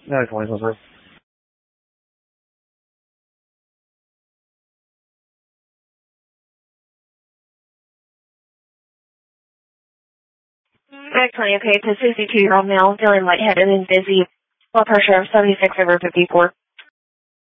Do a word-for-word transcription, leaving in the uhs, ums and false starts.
No, twenty twenty-three. Excellent. Okay, it's a sixty-two-year-old male, feeling lightheaded and dizzy. Blood pressure of seventy-six over fifty-four.